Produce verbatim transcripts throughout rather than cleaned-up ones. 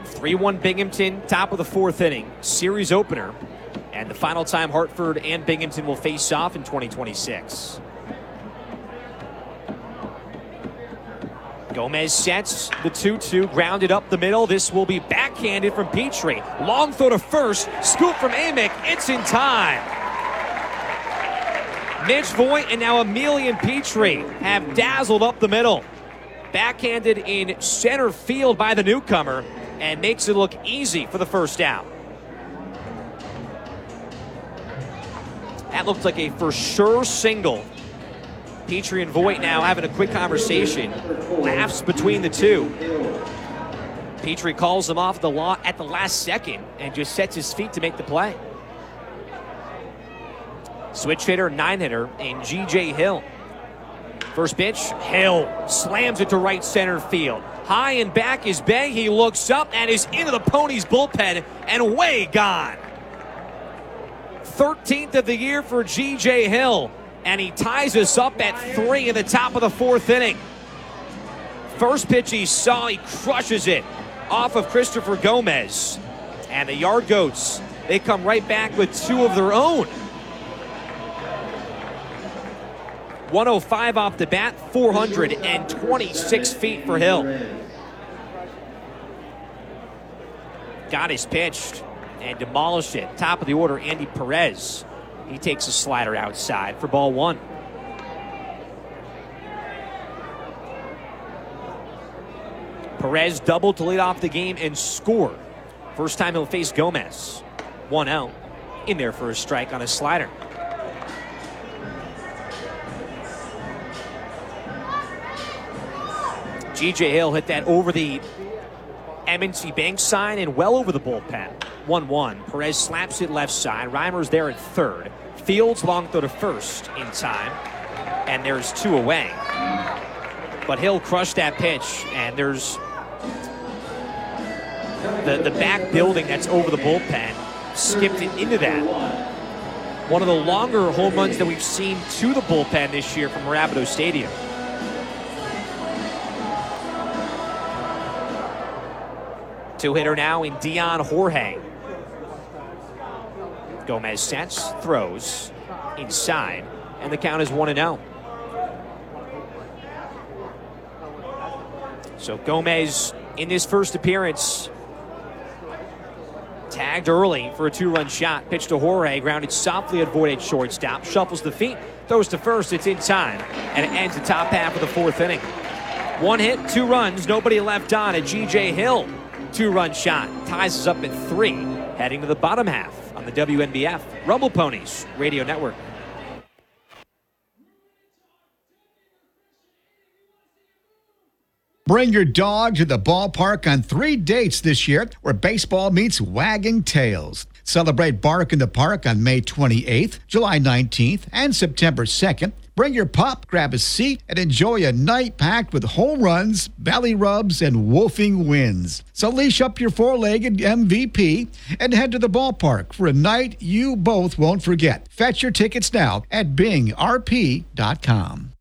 three one Binghamton, top of the fourth inning, series opener, and the final time Hartford and Binghamton will face off in twenty twenty-six. Gomez sets the two two, grounded up the middle. This will be backhanded from Petrie. Long throw to first, scoop from Amick. It's in time. Mitch Voigt and now Emilian Petrie have dazzled up the middle. Backhanded in center field by the newcomer and makes it look easy for the first out. That looked like a for sure single. Petrie and Voigt now having a quick conversation. Laughs between the two. Petrie calls him off the lot at the last second and just sets his feet to make the play. Switch hitter, nine hitter in G J Hill. First pitch, Hill slams it to right center field. High and back is Bay. He looks up and is into the Ponies bullpen and way gone. thirteenth of the year for G J Hill. And he ties us up at three in the top of the fourth inning. First pitch he saw, he crushes it off of Christopher Gomez. And the Yard Goats, they come right back with two of their own. one oh five off the bat, four hundred twenty-six feet for Hill. Got his pitched and demolished it. Top of the order, Andy Perez. He takes a slider outside for ball one. Perez doubled to lead off the game and score. First time he'll face Gomez. One out. In there for a strike on a slider. G J Hill hit that over the M and T Bank sign and well over the bullpen. one one. Perez slaps it left side. Reimer's there at third. Fields long throw to first in time. And there's two away. But Hill crushed that pitch, and there's the, the back building that's over the bullpen. Skipped it into that. One of the longer home runs that we've seen to the bullpen this year from Rapido Stadium. Two-hitter now in Dion Jorge. Gomez sets, throws, inside, and the count is one and oh. So Gomez, in this first appearance, tagged early for a two-run shot. Pitch to Jorge, grounded softly at Voigt at shortstop, shuffles the feet, throws to first, it's in time, and it ends the top half of the fourth inning. One hit, two runs, nobody left on at G J Hill. Two-run shot, ties us up at three, heading to the bottom half on the W N B F Rumble Ponies Radio Network. Bring your dog to the ballpark on three dates this year where baseball meets wagging tails. Celebrate Bark in the Park on May twenty-eighth, July nineteenth, and September second. Bring your pup, grab a seat, and enjoy a night packed with home runs, belly rubs, and woofing wins. So leash up your four-legged M V P and head to the ballpark for a night you both won't forget. Fetch your tickets now at bing r p dot com.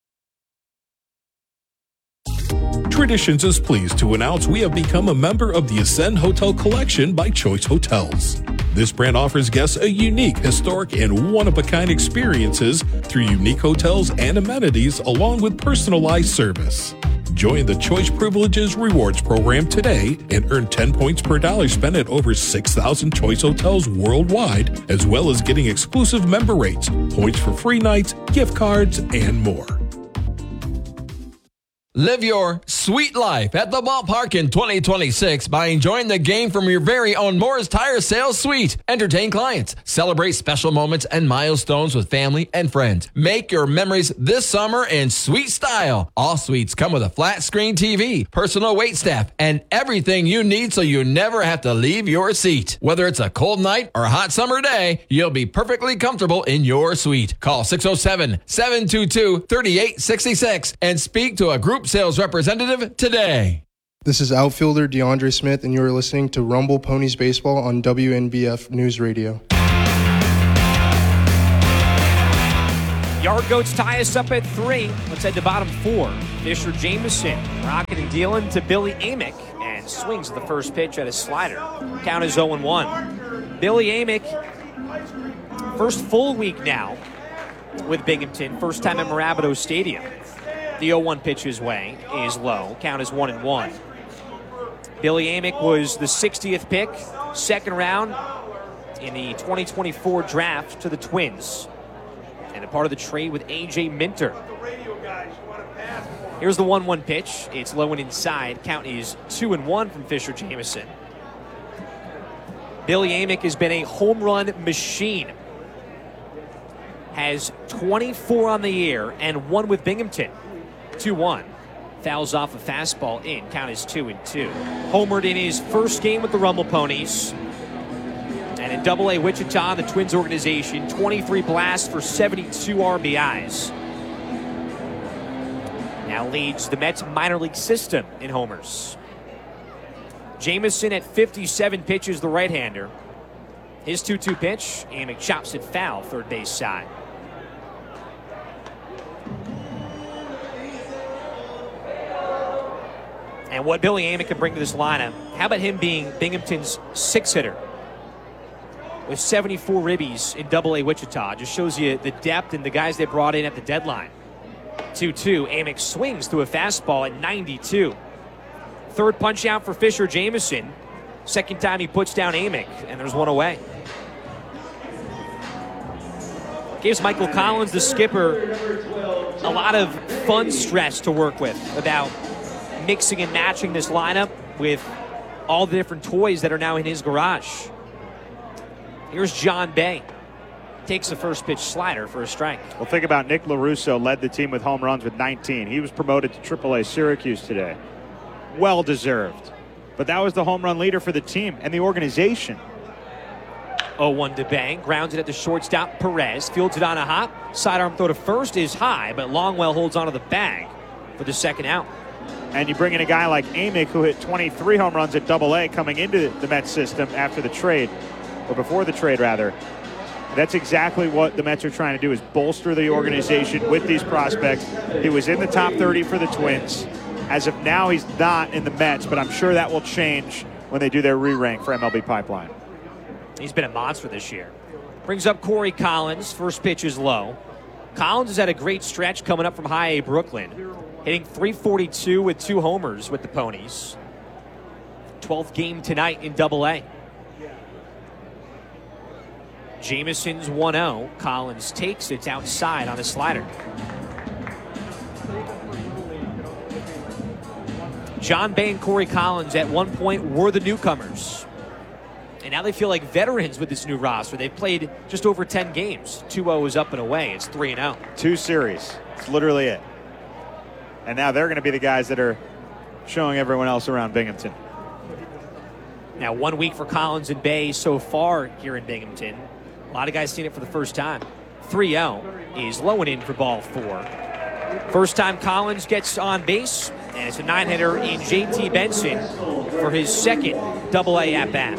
Traditions is pleased to announce we have become a member of the Ascend Hotel Collection by Choice Hotels. This brand offers guests a unique, historic, and one-of-a-kind experiences through unique hotels and amenities along with personalized service. Join the Choice Privileges Rewards Program today and earn ten points per dollar spent at over six thousand Choice hotels worldwide, as well as getting exclusive member rates, points for free nights, gift cards, and more. Live your sweet life at the ballpark in twenty twenty-six by enjoying the game from your very own Moore's Tire Sales Suite. Entertain clients, celebrate special moments and milestones with family and friends. Make your memories this summer in sweet style. All suites come with a flat screen T V, personal waitstaff, and everything you need so you never have to leave your seat. Whether it's a cold night or a hot summer day, you'll be perfectly comfortable in your suite. Call six oh seven, seven two two, three eight six six and speak to a group sales representative today. This is outfielder DeAndre Smith, and you are listening to Rumble Ponies Baseball on W N B F News Radio. Yard Goats tie us up at three. Let's head to bottom four. Fisher Jameson rocking and dealing to Billy Amick. And and swings at the first pitch at a slider. Count is oh and one. Billy Amick, first full week now with Binghamton. First time at Mirabito Stadium. The oh one pitch his way is low. Count is one and one. Billy Amick was the sixtieth pick, second round in the twenty twenty-four draft to the Twins. And a part of the trade with A J Minter. Here's the one one pitch. It's low and inside. Count is two and one from Fisher Jameson. Billy Amick has been a home run machine. Has twenty-four on the year and one with Binghamton. two one. Fouls off a fastball in. Count is two and two. Homered in his first game with the Rumble Ponies. And in Double A Wichita, the Twins organization, twenty-three blasts for seventy-two R B Is. Now leads the Mets minor league system in homers. Jameson at fifty-seven pitches, the right-hander. His two two pitch, Amick chops it foul, third base side. And what Billy Amick can bring to this lineup, how about him being Binghamton's six-hitter? With seventy-four ribbies in Double A Wichita. Just shows you the depth and the guys they brought in at the deadline. two two, Amick swings through a fastball at ninety-two. Third punch out for Fisher Jameson. Second time he puts down Amick, and there's one away. Gives Michael Collins, the skipper, a lot of fun stress to work with about mixing and matching this lineup with all the different toys that are now in his garage. Here's John Bay. Takes the first pitch slider for a strike. Well, think about Nick LaRusso led the team with home runs with nineteen. He was promoted to triple A Syracuse today. Well deserved. But that was the home run leader for the team and the organization. oh one to Bay. Grounds it at the shortstop. Perez fields it on a hop. Sidearm throw to first is high, but Longwell holds onto the bag for the second out. And you bring in a guy like Amick, who hit twenty-three home runs at Double A coming into the Mets system after the trade, or before the trade rather. That's exactly what the Mets are trying to do, is bolster the organization with these prospects. He was in the top thirty for the Twins. As of now, he's not in the Mets, but I'm sure that will change when they do their re-rank for M L B Pipeline. He's been a monster this year. Brings up Corey Collins. First pitch is low. Collins has had a great stretch coming up from High A Brooklyn. Hitting three forty-two with two homers with the Ponies. twelfth game tonight in Double A. Jameson's one oh. Collins takes it outside on a slider. John Bay and Corey Collins at one point were the newcomers. And now they feel like veterans with this new roster. They've played just over ten games. two oh is up and away. It's three and oh. Two series. It's literally it. And now they're going to be the guys that are showing everyone else around Binghamton. Now one week for Collins and Bay so far here in Binghamton. A lot of guys seen it for the first time. three oh is low and in for ball four. First time Collins gets on base, and it's a nine-hitter in J T Benson for his second Double A at-bat.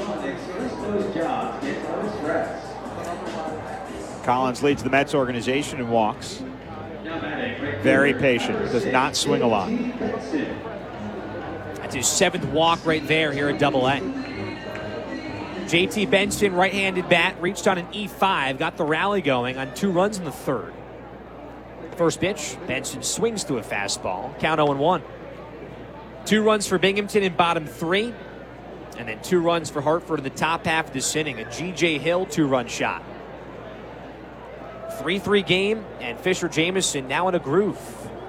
Collins leads the Mets organization in walks. Very patient, does not swing a lot. That's his seventh walk right there here at Double A. J T Benson, right-handed bat, reached on an E five, got the rally going on two runs in the third. First pitch, Benson swings through a fastball. Count oh and one. Two runs for Binghamton in bottom three, and then two runs for Hartford in the top half of this inning. A G J Hill two-run shot. three three game, and Fisher Jameson now in a groove.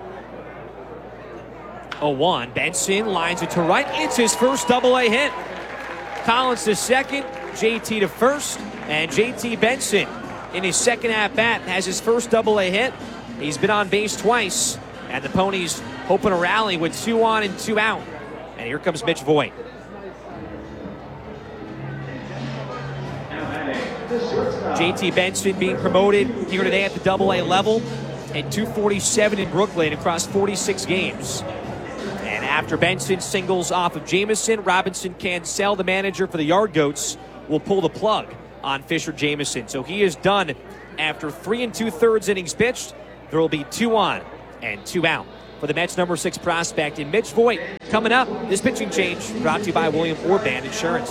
oh one, Benson lines it to right. It's his first Double A hit. Collins to second, J T to first, and J T Benson in his second at-bat has his first Double A hit. He's been on base twice, and the Ponies hoping to rally with two on and two out. And here comes Mitch Voigt. J T Benson being promoted here today at the Double A level at two forty-seven in Brooklyn across forty-six games. And after Benson singles off of Jameson, Robinson Cancel, the manager for the Yard Goats, will pull the plug on Fisher Jameson. So he is done after three and two-thirds innings pitched. There will be two on and two out for the Mets' number six prospect in Mitch Voigt. Coming up, this pitching change brought to you by William Orban Insurance.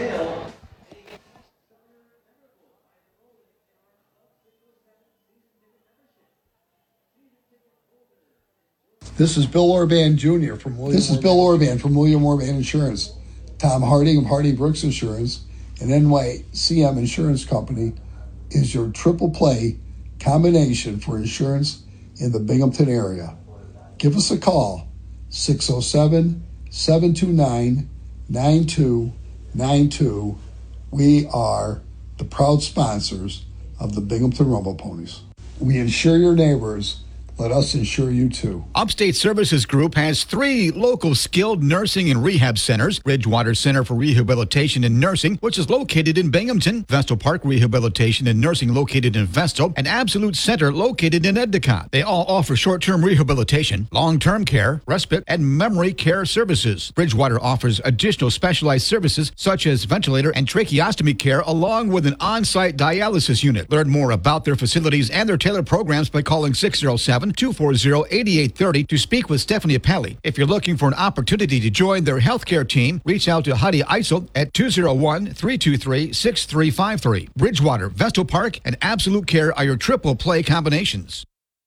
This is Bill Orban Junior from William This is Orban. Bill Orban from William Orban Insurance. Tom Harding of Harding Brooks Insurance and N Y C M Insurance Company is your triple play combination for insurance in the Binghamton area. Give us a call, six oh seven, seven two nine, nine two nine two. We are the proud sponsors of the Binghamton Rumble Ponies. We insure your neighbors. Let us insure you too. Upstate Services Group has three local skilled nursing and rehab centers. Bridgewater Center for Rehabilitation and Nursing, which is located in Binghamton. Vestal Park Rehabilitation and Nursing located in Vestal. And Absolute Center located in Endicott. They all offer short-term rehabilitation, long-term care, respite, and memory care services. Bridgewater offers additional specialized services such as ventilator and tracheostomy care along with an on-site dialysis unit. Learn more about their facilities and their tailored programs by calling six oh seven, two four zero, eight eight three zero to speak with Stephanie Appelli. If you're looking for an opportunity to join their healthcare team, reach out to Heidi Eisel at two oh one, three two three, six three five three. Bridgewater, Vestal Park, and Absolute Care are your triple play combinations.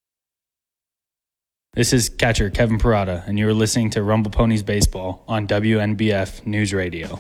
This is catcher Kevin Parada, and you are listening to Rumble Ponies Baseball on W N B F News Radio.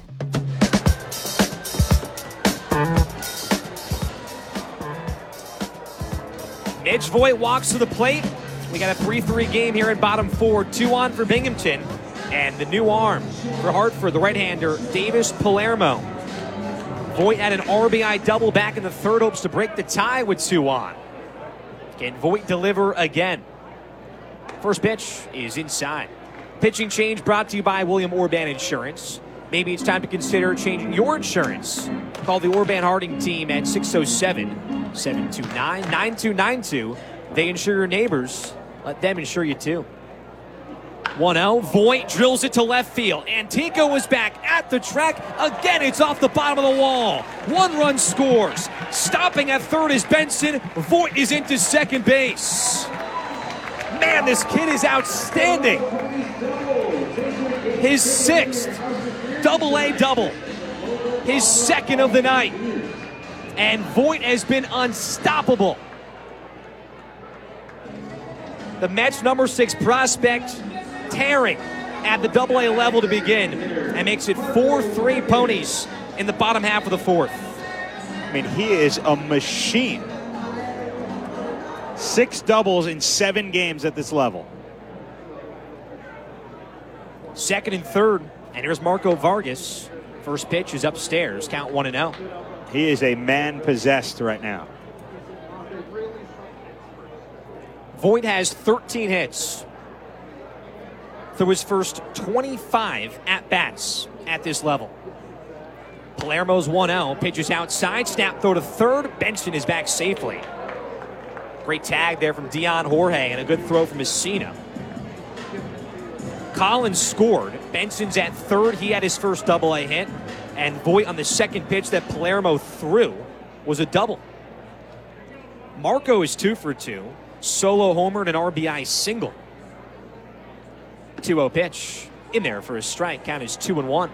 Mitch Voigt walks to the plate. We got a three three game here in bottom four. Two on for Binghamton. And the new arm for Hartford, the right-hander, Davis Palermo. Voigt had an R B I double back in the third, hopes to break the tie with two on. Can Voigt deliver again? First pitch is inside. Pitching change brought to you by William Orban Insurance. Maybe it's time to consider changing your insurance. Call the Orban Harding team at six oh seven, seven two nine, nine two nine two. They insure your neighbors. Let them insure you too. one oh. Voigt drills it to left field. Antico is back at the track. Again, it's off the bottom of the wall. One run scores. Stopping at third is Benson. Voigt is into second base. Man, this kid is outstanding. His sixth double A double. His second of the night. And Voigt has been unstoppable. The Mets' number six prospect tearing at the double A level to begin and makes it four three Ponies in the bottom half of the fourth. I mean, he is a machine. Six doubles in seven games at this level. Second and third, and here's Marco Vargas. First pitch is upstairs, count one and oh. He is a man possessed right now. Voigt has thirteen hits through his first twenty-five at-bats at this level. Palermo's one oh, pitches outside, snap throw to third. Benson is back safely. Great tag there from Dion Jorge and a good throw from Messina. Collins scored. Benson's at third. He had his first double A hit. And Voigt on the second pitch that Palermo threw was a double. Marco is two for two. Solo homer and an R B I single. two oh pitch in there for a strike. Count is two and one.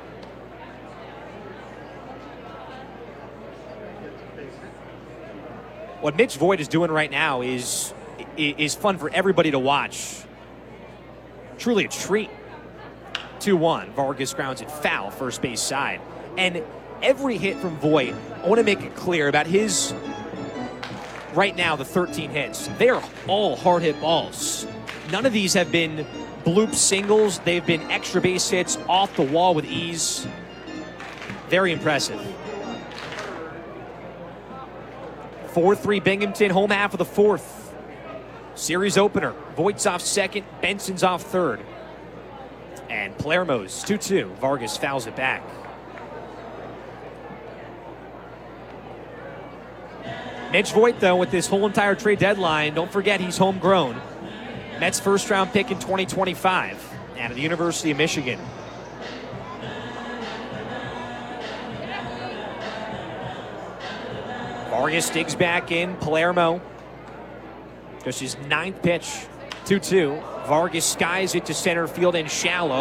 What Mitch Voigt is doing right now is is fun for everybody to watch. Truly a treat. two one. Vargas grounds it foul, first base side. And every hit from Voigt, I want to make it clear about his, right now, the thirteen hits. They're all hard hit balls. None of these have been bloop singles. They've been extra base hits off the wall with ease. Very impressive. four three Binghamton, home half of the fourth. Series opener. Voigt's off second, Benson's off third. And Palermo's two two. Vargas fouls it back. Mitch Voigt, though, with this whole entire trade deadline, don't forget he's homegrown. Mets first round pick in twenty twenty-five out of the University of Michigan. Vargas digs back in. Palermo, just his ninth pitch. two two. Vargas skies it to center field and shallow.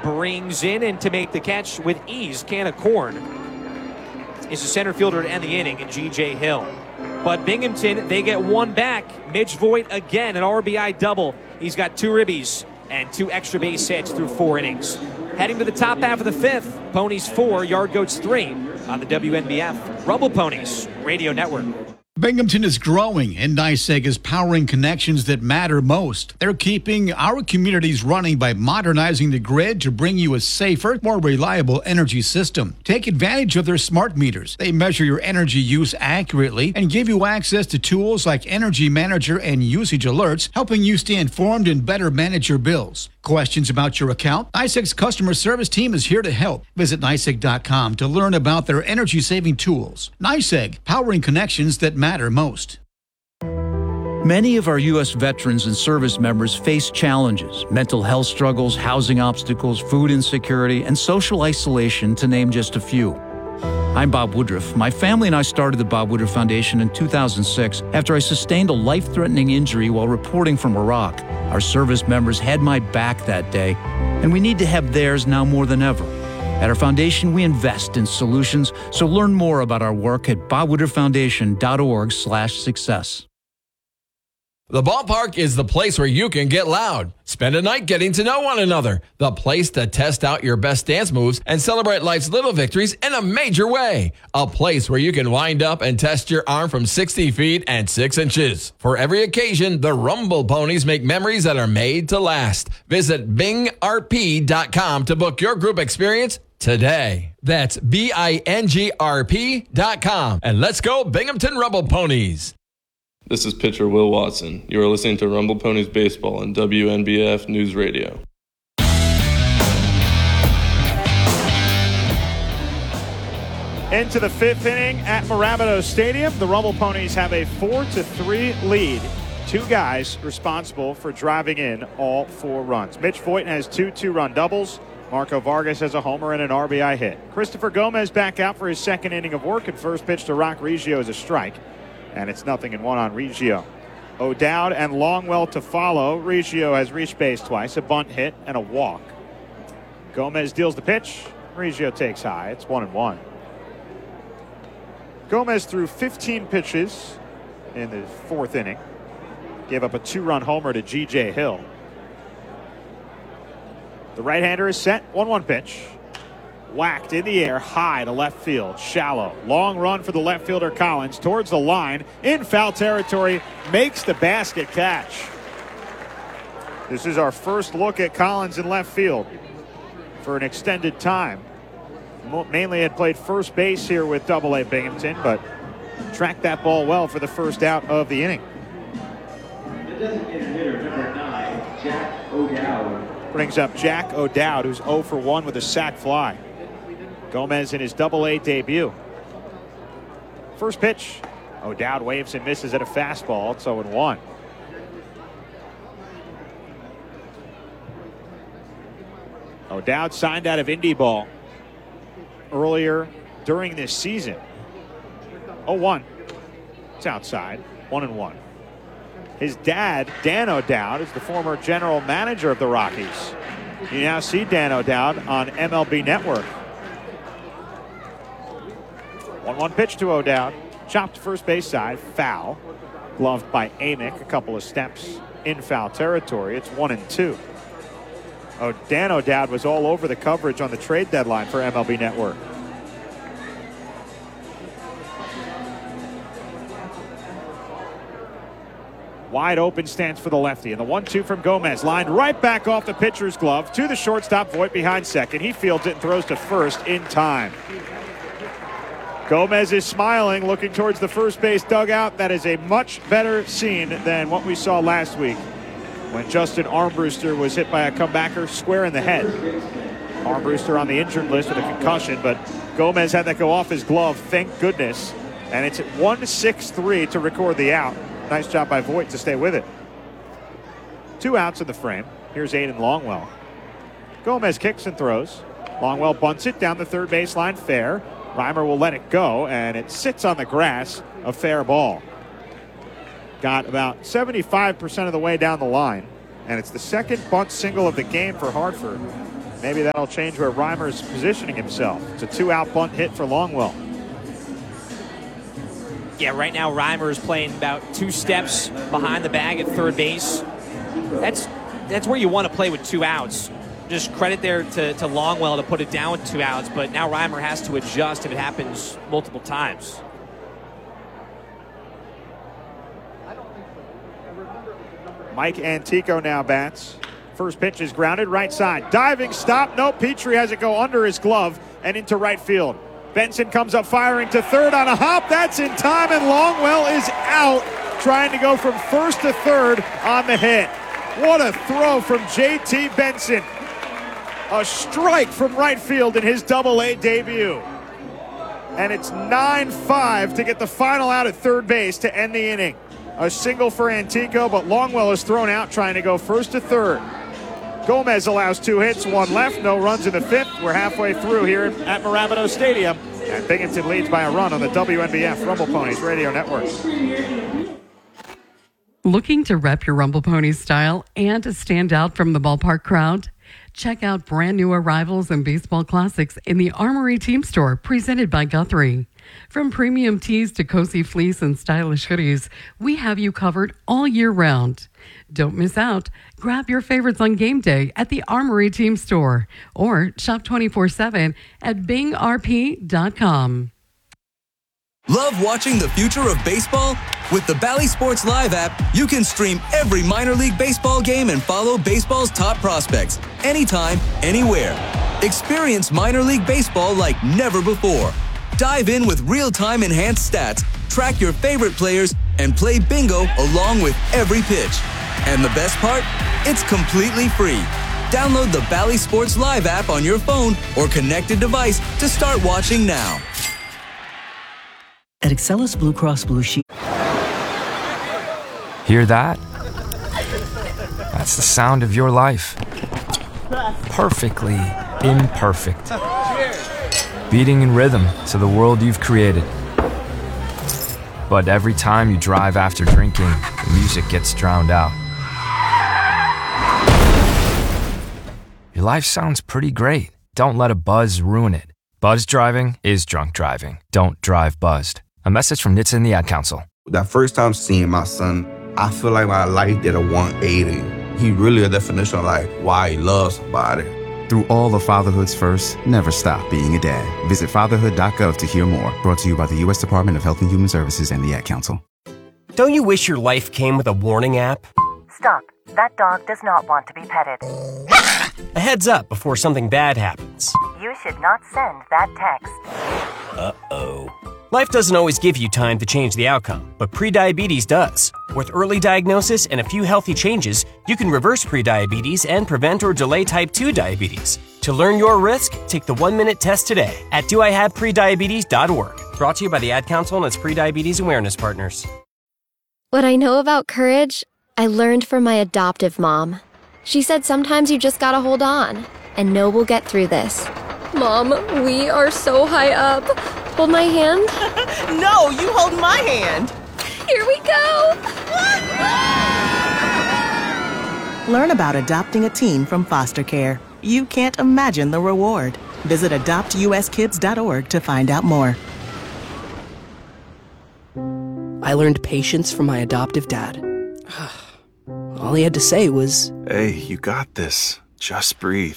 brings in, and to make the catch with ease, can of corn, is the center fielder to end the inning, and G J Hill. But Binghamton, they get one back. Mitch Voigt again, an R B I double. He's got two ribbies and two extra base hits through four innings. Heading to the top half of the fifth, Ponies four, Yard Goats three on the W N B F Rumble Ponies Radio Network. Binghamton is growing, and NYSEG is powering connections that matter most. They're keeping our communities running by modernizing the grid to bring you a safer, more reliable energy system. Take advantage of their smart meters. They measure your energy use accurately and give you access to tools like Energy Manager and usage alerts, helping you stay informed and better manage your bills. Questions about your account? NYSEG's customer service team is here to help. Visit N Y S E G dot com to learn about their energy-saving tools. NYSEG, powering connections that matter most. Many of our U S veterans and service members face challenges, mental health struggles, housing obstacles, food insecurity, and social isolation, to name just a few. I'm Bob Woodruff. My family and I started the Bob Woodruff Foundation in two thousand six after I sustained a life-threatening injury while reporting from Iraq. Our service members had my back that day, and we need to have theirs now more than ever. At our foundation, we invest in solutions, so learn more about our work at bob woodruff foundation dot org slash success. The ballpark is the place where you can get loud. Spend a night getting to know one another. The place to test out your best dance moves and celebrate life's little victories in a major way. A place where you can wind up and test your arm from sixty feet and six inches. For every occasion, the Rumble Ponies make memories that are made to last. Visit bing r p dot com to book your group experience today. That's B I N G R P dot com. And let's go Binghamton Rumble Ponies. This is pitcher Will Watson. You are listening to Rumble Ponies Baseball on W N B F News Radio. Into the fifth inning at Marabito Stadium. The Rumble Ponies have a four to three lead. Two guys responsible for driving in all four runs. Mitch Voigt has two two-run doubles. Marco Vargas has a homer and an R B I hit. Christopher Gomez back out for his second inning of work, and first pitch to Rock Reggio is a strike. And it's nothing in one on Reggio. O'Dowd and Longwell to follow. Reggio has reached base twice, a bunt hit, and a walk. Gomez deals the pitch. Reggio takes high. It's one and one. Gomez threw fifteen pitches in the fourth inning. Gave up a two-run homer to G J Hill. The right-hander is set. one one pitch. Whacked in the air, high to left field, shallow. Long run for the left fielder Collins towards the line, in foul territory, makes the basket catch. This is our first look at Collins in left field for an extended time. Mainly had played first base here with Double A Binghamton, but tracked that ball well for the first out of the inning. The designated hitter, number nine, Jack O'Dowd. Brings up Jack O'Dowd, who's oh for one with a sac fly. Gomez in his Double A debut. First pitch. O'Dowd waves and misses at a fastball. It's oh and one. O'Dowd signed out of Indy ball earlier during this season. oh one. It's outside. one and one. His dad, Dan O'Dowd, is the former general manager of the Rockies. You now see Dan O'Dowd on M L B Network. one one pitch to O'Dowd. Chopped to first base side. Foul. Gloved by Amick. A couple of steps in foul territory. It's one and two. Oh, Dan O'Dowd was all over the coverage on the trade deadline for M L B Network. Wide open stance for the lefty. And the one two from Gomez. Lined right back off the pitcher's glove to the shortstop. Voigt behind second. He fields it and throws to first in time. Gomez is smiling, looking towards the first base dugout. That is a much better scene than what we saw last week when Justin Armbruster was hit by a comebacker square in the head. Armbruster on the injured list with a concussion, but Gomez had that go off his glove, thank goodness. And it's at one six three to record the out. Nice job by Voigt to stay with it. Two outs in the frame. Here's Aiden Longwell. Gomez kicks and throws. Longwell bunts it down the third baseline, fair. Reimer will let it go, and it sits on the grass, a fair ball. Got about seventy-five percent of the way down the line, and it's the second bunt single of the game for Hartford. Maybe that'll change where Reimer's positioning himself. It's a two-out bunt hit for Longwell. Yeah, right now Reimer is playing about two steps behind the bag at third base. That's that's where you want to play with two outs. Just credit there to, to Longwell to put it down with two outs, but now Reimer has to adjust if it happens multiple times. Mike Antico now bats. First pitch is grounded right side. Diving stop. No, Petrie has it go under his glove and into right field. Benson comes up firing to third on a hop. That's in time, and Longwell is out, trying to go from first to third on the hit. What a throw from J T Benson. A strike from right field in his double-A debut. And it's nine five to get the final out at third base to end the inning. A single for Antico, but Longwell is thrown out trying to go first to third. Gomez allows two hits, one left, no runs in the fifth. We're halfway through here at Marabito Stadium. And Binghamton leads by a run on the W N B F Rumble Ponies Radio Network. Looking to rep your Rumble Ponies style and to stand out from the ballpark crowd? Check out brand new arrivals and baseball classics in the Armory Team Store, presented by Guthrie. From premium tees to cozy fleece and stylish hoodies, we have you covered all year round. Don't miss out. Grab your favorites on game day at the Armory Team Store or shop twenty-four seven at bing r p dot com. Love watching the future of baseball? With the Bally Sports Live app, you can stream every minor league baseball game and follow baseball's top prospects anytime, anywhere. Experience minor league baseball like never before. Dive in with real-time enhanced stats, track your favorite players, and play bingo along with every pitch. And the best part? It's completely free. Download the Bally Sports Live app on your phone or connected device to start watching now. At Excellus Blue Cross Blue Shield. Hear that? That's the sound of your life. Perfectly imperfect. Beating in rhythm to the world you've created. But every time you drive after drinking, the music gets drowned out. Your life sounds pretty great. Don't let a buzz ruin it. Buzz driving is drunk driving. Don't drive buzzed. A message from N H T S A and the Ad Council. That first time seeing my son, I feel like my life did a one eighty. He really a definition of like why he loves somebody. Through all of fatherhood's first, never stop being a dad. Visit fatherhood dot gov to hear more. Brought to you by the U S Department of Health and Human Services and the Ad Council. Don't you wish your life came with a warning app? Stop. That dog does not want to be petted. A heads up before something bad happens. You should not send that text. Uh-oh. Life doesn't always give you time to change the outcome, but prediabetes does. With early diagnosis and a few healthy changes, you can reverse prediabetes and prevent or delay type two diabetes. To learn your risk, take the one-minute test today at do I have prediabetes dot org. Brought to you by the Ad Council and its prediabetes awareness partners. What I know about courage, I learned from my adoptive mom. She said sometimes you just gotta hold on and know we'll get through this. Mom, we are so high up. Hold my hand. No, you hold my hand. Here we go. Learn about adopting a teen from foster care. You can't imagine the reward. Visit adopt u s kids dot org to find out more. I learned patience from my adoptive dad. All he had to say was, "Hey, you got this. Just breathe."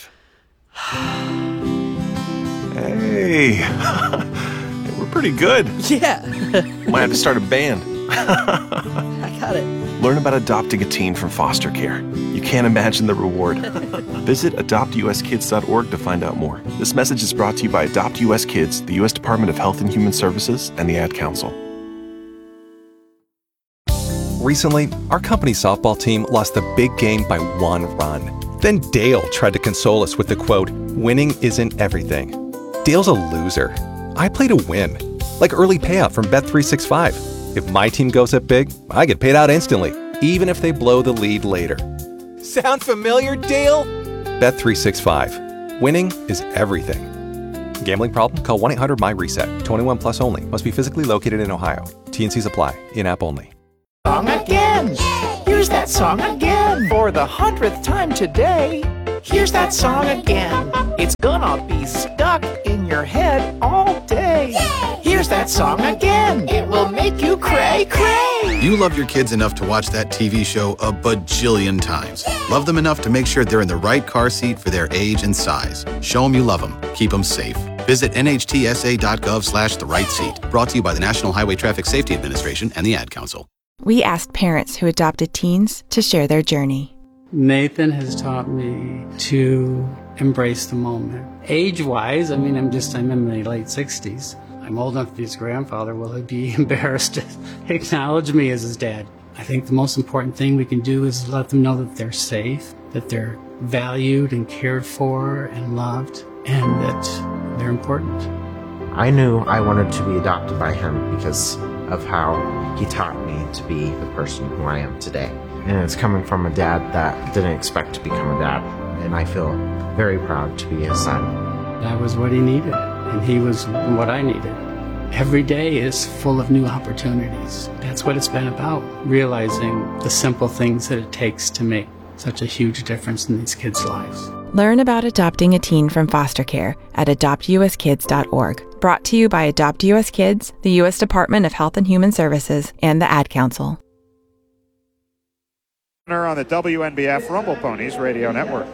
Hey, we're pretty good. Yeah. Might have to start a band. I got it. Learn about adopting a teen from foster care. You can't imagine the reward. Visit adopt u s kids dot org to find out more. This message is brought to you by Adopt U S Kids, the U S Department of Health and Human Services, and the Ad Council. Recently, our company's softball team lost the big game by one run. Then Dale tried to console us with the quote, "Winning isn't everything." Dale's a loser. I play to win. Like early payout from Bet three sixty-five. If my team goes up big, I get paid out instantly, even if they blow the lead later. Sound familiar, Dale? Bet three sixty-five. Winning is everything. Gambling problem? Call one eight hundred my reset. twenty-one plus only. Must be physically located in Ohio. T and Cs apply. In-app only. Song again. Here's that song again. For the hundredth time today. Here's that song again. It's gonna be stuck in your head all day. Yay! Here's that song again. It will make you cray cray. You love your kids enough to watch that T V show a bajillion times. Yay! Love them enough to make sure they're in the right car seat for their age and size. Show them you love them. Keep them safe. Visit N H T S A dot gov slash the right seat. Brought to you by the National Highway Traffic Safety Administration and the Ad Council. We asked parents who adopted teens to share their journey. Nathan has taught me to embrace the moment. Age-wise, I mean, I'm just, I'm in my late sixties. I'm old enough to be his grandfather. Will he be embarrassed to acknowledge me as his dad? I think the most important thing we can do is let them know that they're safe, that they're valued and cared for and loved, and that they're important. I knew I wanted to be adopted by him because of how he taught me to be the person who I am today. And it's coming from a dad that didn't expect to become a dad, and I feel very proud to be his son. That was what he needed, and he was what I needed. Every day is full of new opportunities. That's what it's been about, realizing the simple things that it takes to make such a huge difference in these kids' lives. Learn about adopting a teen from foster care at adopt U S kids dot org. Brought to you by Adopt U S Kids, the U S Department of Health and Human Services, and the Ad Council. On the W N B F Rumble Ponies Radio Network.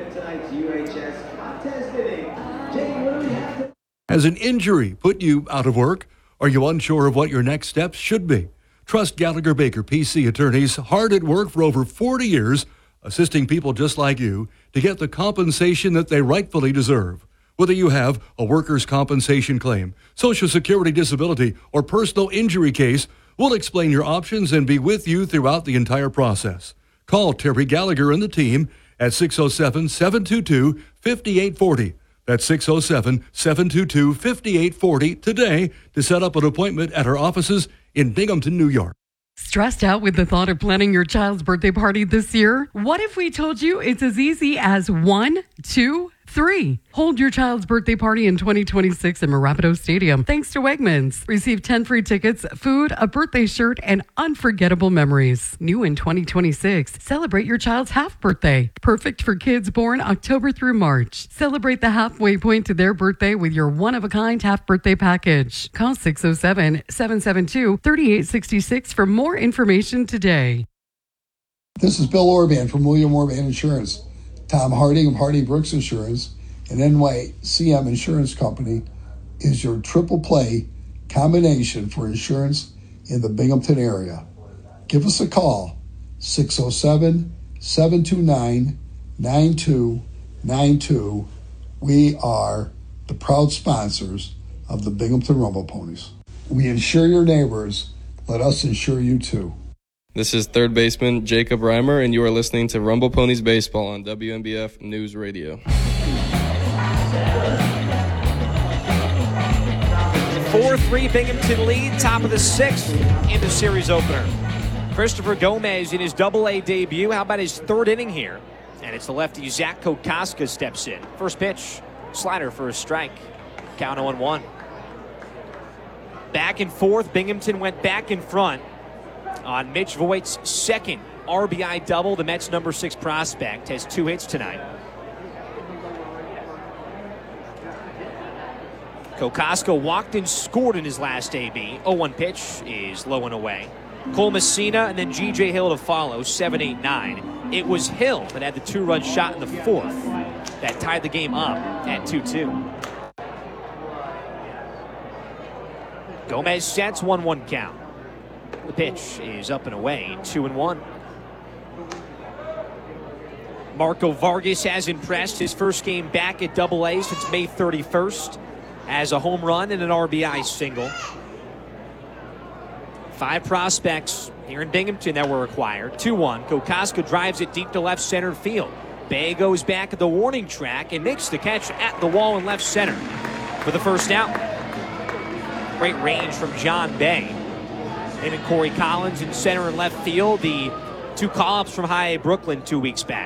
Has an injury put you out of work? Are you unsure of what your next steps should be? Trust Gallagher Baker P C attorneys, hard at work for over forty years, assisting people just like you to get the compensation that they rightfully deserve. Whether you have a workers' compensation claim, Social Security disability, or personal injury case, we'll explain your options and be with you throughout the entire process. Call Terry Gallagher and the team at six oh seven, seven two two, five eight four oh. That's six oh seven, seven two two, five eight four oh today to set up an appointment at our offices in Binghamton, New York. Stressed out with the thought of planning your child's birthday party this year? What if we told you it's as easy as one, two, three? Hold your child's birthday party in twenty twenty-six in Marapido Stadium thanks to Wegmans. Receive ten free tickets, food, a birthday shirt, and unforgettable memories. New in twenty twenty-six, celebrate your child's half birthday. Perfect for kids born October through March. Celebrate the halfway point to their birthday with your one-of-a-kind half birthday package. Call six oh seven, seven seven two, three eight six six for more information today. This is Bill Orban from William Orban Insurance. Tom Harding of Harding Brooks Insurance and N Y C M Insurance Company is your triple play combination for insurance in the Binghamton area. Give us a call, six oh seven, seven two nine, nine two nine two. We are the proud sponsors of the Binghamton Rumble Ponies. We insure your neighbors. Let us insure you too. This is third baseman Jacob Reimer, and you are listening to Rumble Ponies Baseball on W N B F News Radio. four three Binghamton lead, top of the sixth in the series opener. Christopher Gomez in his double A debut. How about his third inning here? And it's the lefty Zach Kokoska steps in. First pitch, slider for a strike. Count oh one. Back and forth, Binghamton went back in front on Mitch Voigt's second R B I double. The Mets' number six prospect has two hits tonight. Kokoska walked and scored in his last A B. oh one pitch is low and away. Cole Messina and then G J Hill to follow, seven eight nine. It was Hill that had the two-run shot in the fourth that tied the game up at two two. Gomez sets one one count. The pitch is up and away, two and one. Marco Vargas has impressed. His first game back at Double A since May thirty-first. As a home run and an R B I single. Five prospects here in Binghamton that were required. two one. Kokoska drives it deep to left center field. Bay goes back at the warning track and makes the catch at the wall in left center for the first out. Great range from John Bay. Him and Corey Collins in center and left field. The two call-ups from High A Brooklyn two weeks back.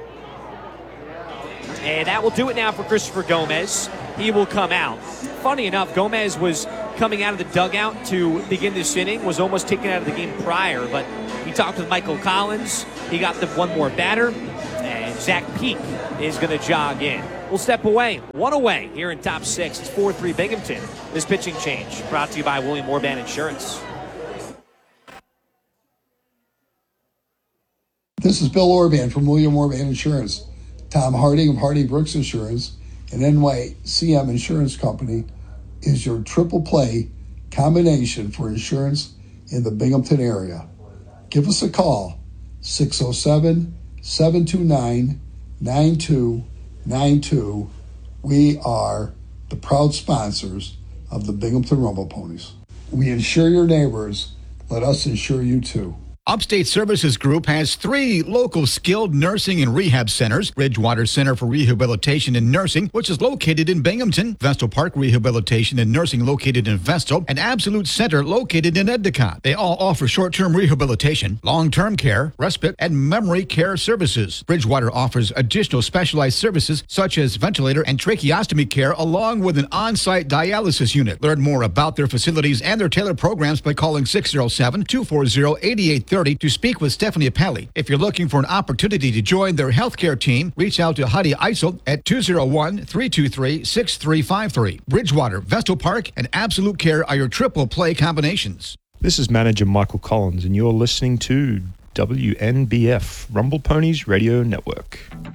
And that will do it now for Christopher Gomez. He will come out. Funny enough, Gomez was coming out of the dugout to begin this inning, was almost taken out of the game prior, but he talked with Michael Collins. He got the one more batter, and Zach Peak is going to jog in. will step away. One away here in top six. It's four three Binghamton. This pitching change brought to you by William Morban Insurance. This is Bill Orban from William Morban Insurance. Tom Harding of Hardy Brooks Insurance and N Y C M Insurance Company is your triple play combination for insurance in the Binghamton area. Give us a call, six oh seven, seven two nine, nine two nine two. We are the proud sponsors of the Binghamton Rumble Ponies. We insure your neighbors. Let us insure you too. Upstate Services Group has three local skilled nursing and rehab centers. Bridgewater Center for Rehabilitation and Nursing, which is located in Binghamton. Vestal Park Rehabilitation and Nursing located in Vestal. And Absolute Center located in Endicott. They all offer short-term rehabilitation, long-term care, respite, and memory care services. Bridgewater offers additional specialized services such as ventilator and tracheostomy care along with an on-site dialysis unit. Learn more about their facilities and their tailored programs by calling six oh seven, two four zero, eight eight three zero to speak with Stephanie Appelli. If you're looking for an opportunity to join their healthcare team, reach out to Heidi Eisel at two oh one, three two three, six three five three. Bridgewater, Vestal Park, and Absolute Care are your triple play combinations. This is manager Michael Collins, and you're listening to W N B F, Rumble Ponies Radio Network.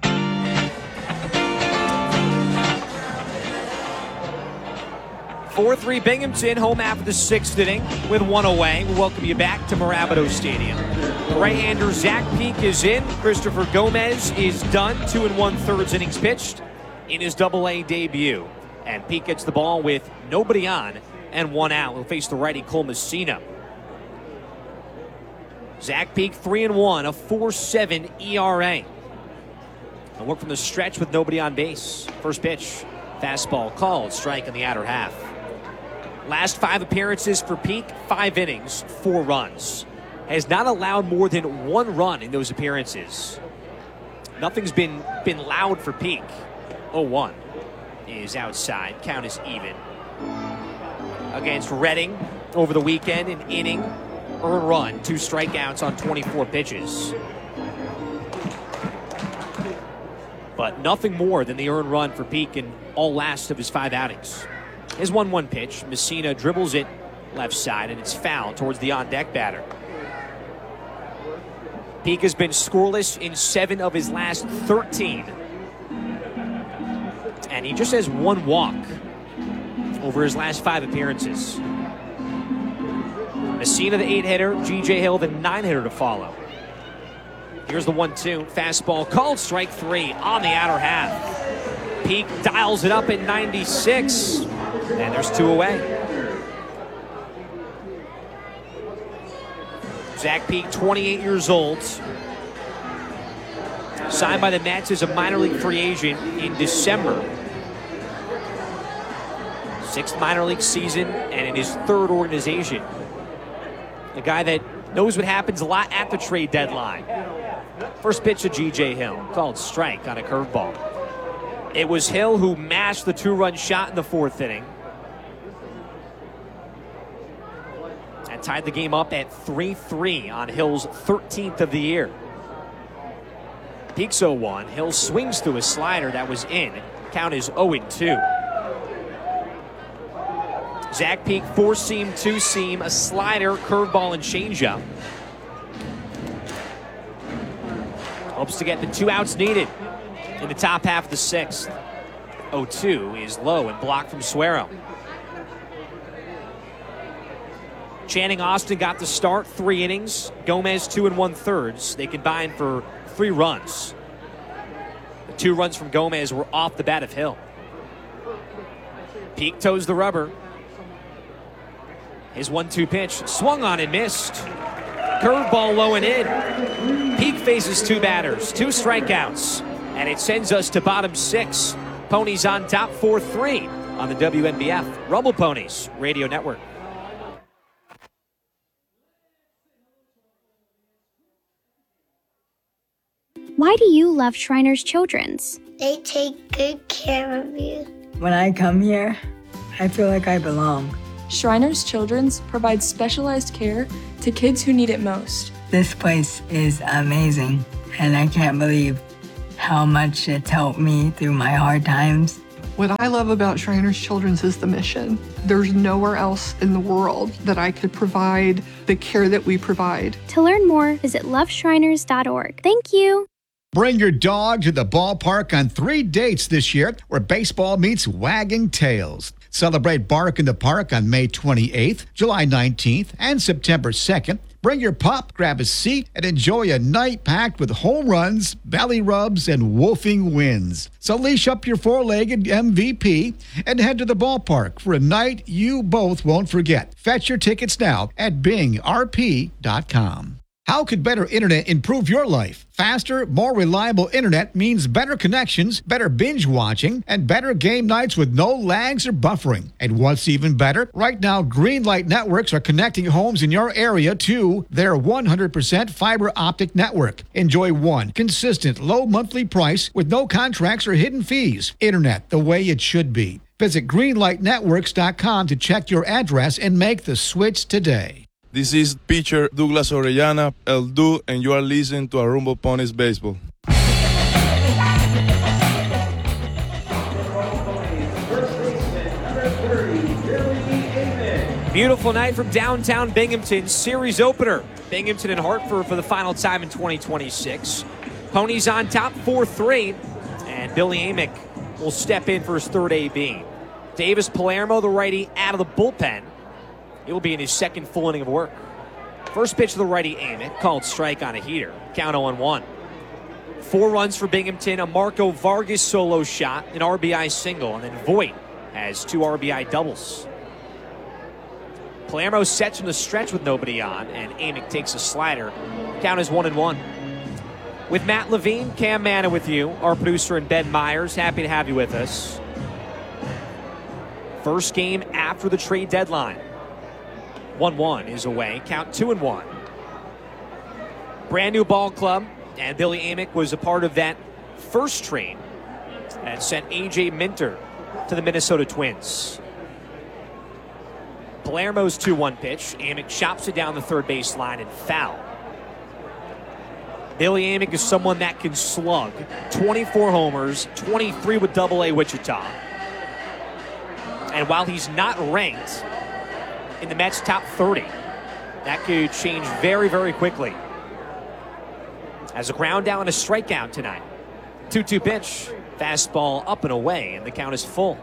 four three Binghamton, home after the sixth inning with one away. We welcome you back to Marabito Stadium. Right-hander Zach Peak is in. Christopher Gomez is done. Two and one-thirds innings pitched in his double-A debut. And Peak gets the ball with nobody on and one out. He'll face the righty Cole Messina. Zach Peak three and one, a four seven E R A. And work from the stretch with nobody on base. First pitch, fastball called, strike in the outer half. Last five appearances for Peak, five innings, four runs. Has not allowed more than one run in those appearances. Nothing's been been loud for Peak. oh one is outside. Count is even. Against Reading over the weekend, an inning, earned run, two strikeouts on twenty-four pitches. But nothing more than the earned run for Peak in all last of his five outings. His one one pitch, Messina dribbles it left side, and it's fouled towards the on-deck batter. Peak has been scoreless in seven of his last thirteen. And he just has one walk over his last five appearances. Messina, the eight-hitter, G J Hill, the nine-hitter to follow. Here's the one two. Fastball called, strike three on the outer half. Peak dials it up at ninety-six. And there's two away. Zach Peak, twenty-eight years old. Signed by the Mets as a minor league free agent in December. Sixth minor league season and in his third organization. A guy that knows what happens a lot at the trade deadline. First pitch to G J Hill, called strike on a curveball. It was Hill who mashed the two-run shot in the fourth inning. And tied the game up at three three on Hill's thirteenth of the year. Peak's oh one. Hill swings through a slider that was in. Count is oh two. Zach Peak, four-seam, two-seam, a slider, curveball, and changeup. Hopes to get the two outs needed in the top half of the sixth. oh two is low and blocked from Suero. Channing Austin got the start, three innings. Gomez, two and one-thirds. They combined for three runs. The two runs from Gomez were off the bat of Hill. Peak toes the rubber. His one two pitch, swung on and missed. Curveball low and in. Peak faces two batters, two strikeouts. And it sends us to bottom six. Ponies on top, four three on the W N B F Rumble Ponies Radio Network. Why do you love Shriners Children's? They take good care of you. When I come here, I feel like I belong. Shriners Children's provides specialized care to kids who need it most. This place is amazing, and I can't believe how much it's helped me through my hard times. What I love about Shriners Children's is the mission. There's nowhere else in the world that I could provide the care that we provide. To learn more, visit love shriners dot org. Thank you. Bring your dog to the ballpark on three dates this year where baseball meets wagging tails. Celebrate Bark in the Park on May twenty-eighth, July nineteenth, and September second. Bring your pup, grab a seat, and enjoy a night packed with home runs, belly rubs, and woofing wins. So leash up your four-legged M V P and head to the ballpark for a night you both won't forget. Fetch your tickets now at bing r p dot com. How could better internet improve your life? Faster, more reliable internet means better connections, better binge watching, and better game nights with no lags or buffering. And what's even better? Right now, Greenlight Networks are connecting homes in your area to their one hundred percent fiber optic network. Enjoy one consistent low monthly price with no contracts or hidden fees. Internet the way it should be. Visit greenlight networks dot com to check your address and make the switch today. This is pitcher Douglas Orellana, El Du, and you are listening to Rumble Ponies Baseball. Beautiful night from downtown Binghamton. Series opener. Binghamton and Hartford for the final time in twenty twenty-six. Ponies on top four three. And Billy Amick will step in for his third A B. Davis Palermo, the righty, out of the bullpen. It will be in his second full inning of work. First pitch to the righty, Amick, called strike on a heater. Count oh one. Four runs for Binghamton, a Marco Vargas solo shot, an R B I single, and then Voit has two R B I doubles. Palermo sets from the stretch with nobody on, and Amick takes a slider. Count is one and one. With Matt Levine, Cam Manna with you, our producer, and Ben Myers. Happy to have you with us. First game after the trade deadline. one one is away. Count two and one. Brand new ball club, and Billy Amick was a part of that first trade that sent A J Minter to the Minnesota Twins. Palermo's two one pitch. Amick chops it down the third base line and foul. Billy Amick is someone that can slug. twenty-four homers, twenty-three with double A Wichita. And while he's not ranked in the Mets top thirty, that could change very, very quickly. As a ground down and a strikeout tonight. two two pitch. Fastball up and away, and the count is full.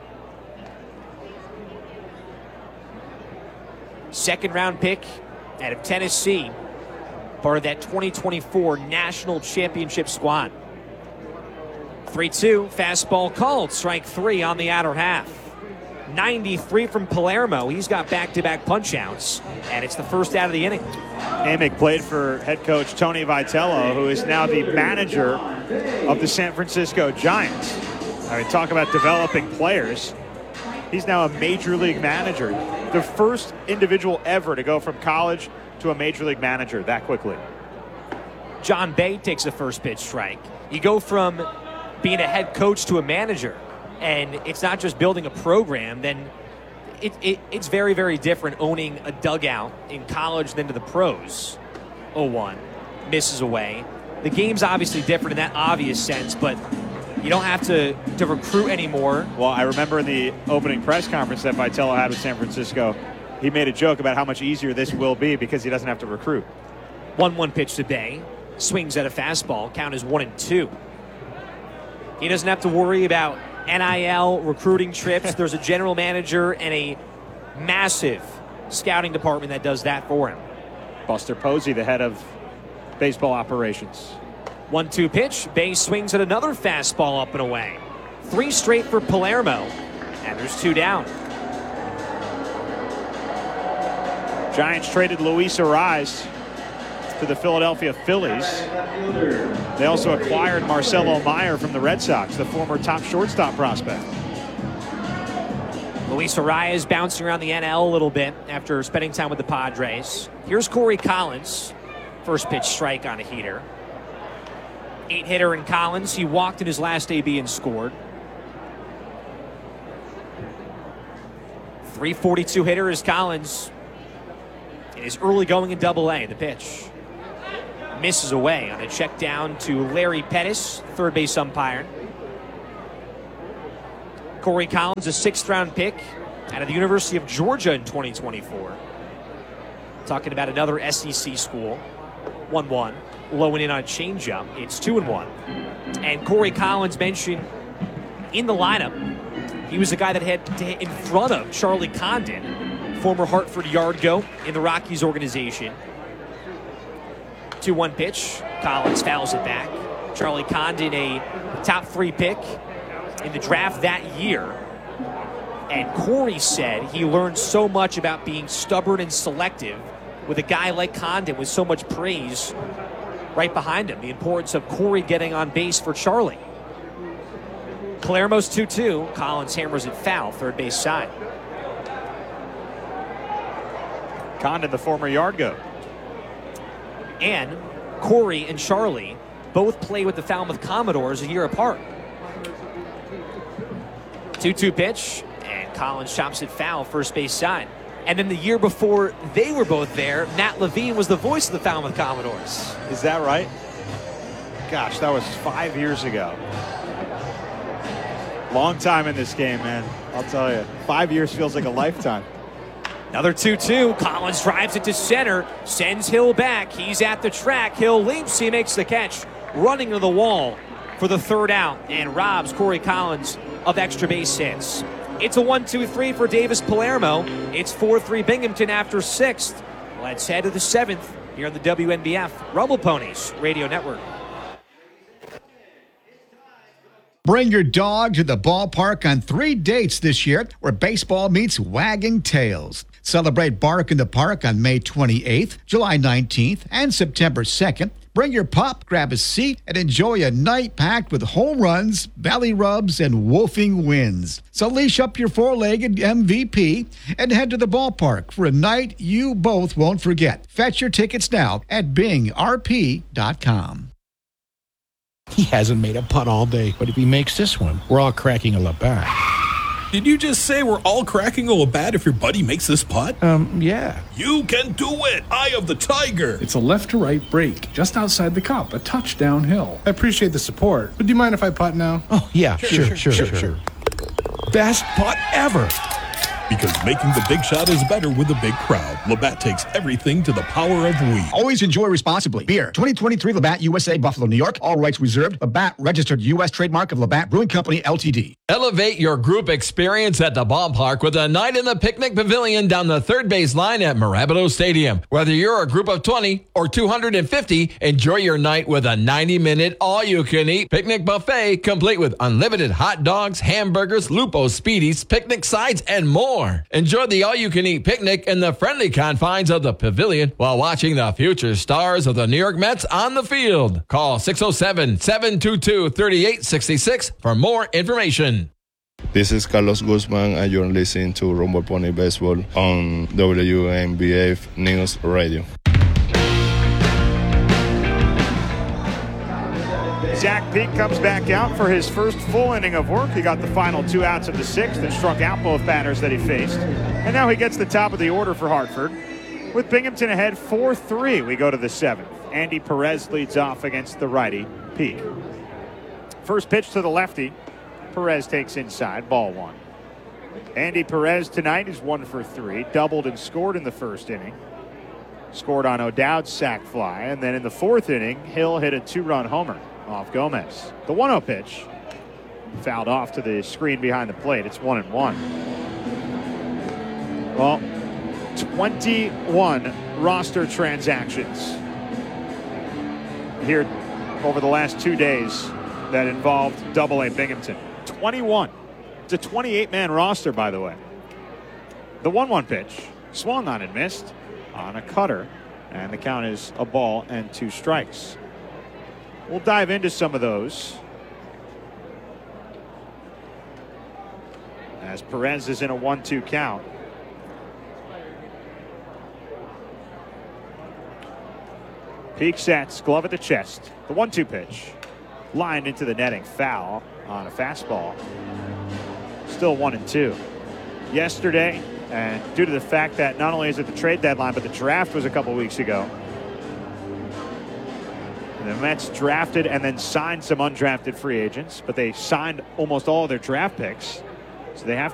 Second round pick out of Tennessee. Part of that twenty twenty-four National Championship squad. three two. Fastball called. Strike three on the outer half. ninety-three from Palermo. He's got back-to-back punch-outs, and it's the first out of the inning. Amick played for head coach Tony Vitello, who is now the manager of the San Francisco Giants. I mean, talk about developing players. He's now a major league manager. The first individual ever to go from college to a major league manager that quickly. John Bay takes a first pitch strike. You go from being a head coach to a manager, and it's not just building a program, then it, it, it's very, very different owning a dugout in college than to the pros. oh one, misses away. The game's obviously different in that obvious sense, but you don't have to, to recruit anymore. Well, I remember in the opening press conference that Vitello had with San Francisco, he made a joke about how much easier this will be because he doesn't have to recruit. one one pitch to Bay. Swings at a fastball. Count is one and two. He doesn't have to worry about N I L recruiting trips. There's a general manager and a massive scouting department that does that for him. Buster Posey, the head of baseball operations. one two pitch. Bay swings at another fastball up and away. Three straight for Palermo. And there's two down. Giants traded Luis Arraez to the Philadelphia Phillies. They also acquired Marcelo Meyer from the Red Sox, the former top shortstop prospect. Luis Arraez bouncing around the N L a little bit after spending time with the Padres. Here's Corey Collins. First pitch strike on a heater. Eight hitter in Collins. He walked in his last A B and scored. three forty-two hitter is Collins. It is early going in double A. The pitch. misses away on a check down to Larry Pettis, third base umpire. Corey Collins, a sixth round pick out of the University of Georgia in twenty twenty-four. Talking about another S E C school. one one. Low and in on a changeup. It's two and one. And Corey Collins mentioned in the lineup, he was the guy that had to hit in front of Charlie Condon, former Hartford Yard Go in the Rockies organization. two one pitch. Collins fouls it back. Charlie Condon, a top three pick in the draft that year. And Corey said he learned so much about being stubborn and selective with a guy like Condon with so much praise right behind him. The importance of Corey getting on base for Charlie. Palermo's two two. Collins hammers it foul, third base side. Condon, the former Yard Go. And Corey and Charlie both play with the Falmouth Commodores a year apart. two two pitch, and Collins chops it foul, first base side. And then the year before they were both there, Matt Levine was the voice of the Falmouth Commodores. Is that right? Gosh, that was five years ago. Long time in this game, man. I'll tell you. Five years feels like a lifetime. Another two two. Collins drives it to center, sends Hill back. He's at the track. Hill leaps. He makes the catch, running to the wall for the third out, and robs Corey Collins of extra base hits. It's a one two three for Davis Palermo. It's four three Binghamton after sixth. Let's head to the seventh here on the W N B F Rumble Ponies Radio Network. Bring your dog to the ballpark on three dates this year where baseball meets wagging tails. Celebrate Bark in the Park on May twenty-eighth, July nineteenth, and September second. Bring your pup, grab a seat, and enjoy a night packed with home runs, belly rubs, and woofing wins. So leash up your four-legged M V P and head to the ballpark for a night you both won't forget. Fetch your tickets now at bing r p dot com. He hasn't made a putt all day, but if he makes this one, we're all cracking a Labatt. Did you just say we're all cracking a Labatt if your buddy makes this putt? Um, yeah. You can do it! Eye of the Tiger! It's a left-to-right break, just outside the cup, a touch downhill. I appreciate the support, but do you mind if I putt now? Oh, yeah, sure, sure, sure, sure. sure, sure. Best putt ever! Because making the big shot is better with a big crowd. Labatt takes everything to the power of we. Always enjoy responsibly. Beer, twenty twenty-three Labatt U S A, Buffalo, New York. All rights reserved. Labatt, registered U S trademark of Labatt Brewing Company, L T D. Elevate your group experience at the ballpark with a night in the picnic pavilion down the third base line at Marabito Stadium. Whether you're a group of twenty or two hundred fifty, enjoy your night with a ninety-minute all-you-can-eat picnic buffet complete with unlimited hot dogs, hamburgers, Lupo Speedies, picnic sides, and more. Enjoy the all-you-can-eat picnic in the friendly confines of the pavilion while watching the future stars of the New York Mets on the field. Call six oh seven, seven two two, three eight six six for more information. This is Carlos Guzman, and you're listening to Rumble Pony Baseball on W N B F News Radio. Zach Peak comes back out for his first full inning of work. He got the final two outs of the sixth and struck out both batters that he faced. And now he gets the top of the order for Hartford. With Binghamton ahead four three, we go to the seventh. Andy Perez leads off against the righty, Peak. First pitch to the lefty. Perez takes inside, ball one. Andy Perez tonight is one for three, doubled and scored in the first inning. Scored on O'Dowd's sac fly, and then in the fourth inning, Hill hit a two-run homer off Gomez. The one oh pitch fouled off to the screen behind the plate. It's one and one. Well, twenty-one roster transactions here over the last two days that involved Double A Binghamton. twenty-one. It's a twenty-eight man roster, by the way. The one one pitch swung on and missed on a cutter, and the count is a ball and two strikes. We'll dive into some of those as Perez is in a one two count. Peak sets, glove at the chest. The one two pitch lined into the netting, foul on a fastball. Still one and two. Yesterday, and due to the fact that not only is it the trade deadline, but the draft was a couple weeks ago, And the Mets drafted and then signed some undrafted free agents, but they signed almost all their draft picks. So they have